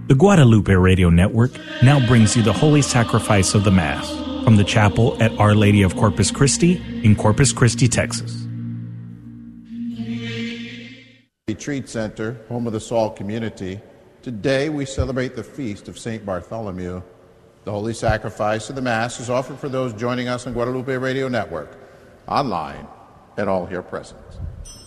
The Guadalupe Radio Network now brings you the Holy Sacrifice of the Mass from the chapel at Our Lady of Corpus Christi in Corpus Christi, Texas. Retreat Center, home of the Saul community. Today we celebrate the feast of St. Bartholomew. The Holy Sacrifice of the Mass is offered for those joining us on Guadalupe Radio Network, online, and all here present.